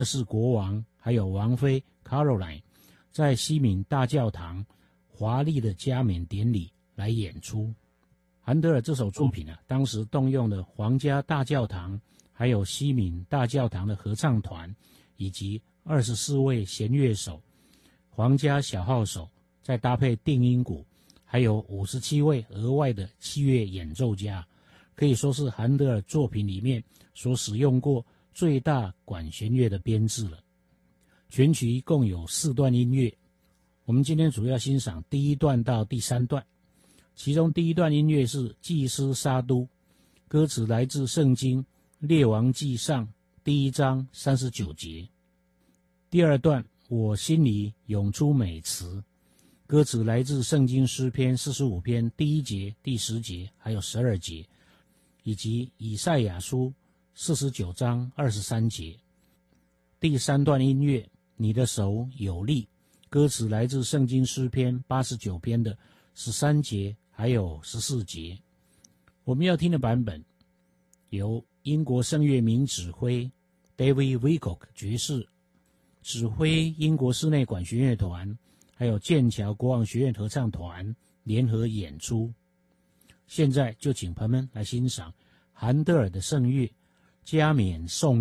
世国王还有王妃 Caroline 在西敏大教堂华丽的加冕典礼来演出。韩德尔这首作品当时动用了皇家大教堂还有西敏大教堂的合唱团，以及24位弦乐手、皇家小号手，再搭配定音鼓，还有57位额外的器乐演奏家，可以说是韩德尔作品里面所使用过最大管弦乐的编制了。全曲一共有4段音乐，我们今天主要欣赏第1段到第3段。其中第1段音乐是祭司沙都，歌词来自圣经列王纪上第1章39节。第2段我心里涌出美词，歌词来自圣经诗篇45篇第1节、第10节还有12节，以及以赛亚书49章23节。第3段音乐你的手有力，歌词来自圣经诗篇89篇的13节还有14节。我们要听的版本由英国声乐名指挥 David Wilcock 爵士指挥英国室内管弦乐团还有剑桥国王学院合唱团联合演出。现在就请朋友们来欣赏韩德尔的圣乐加冕颂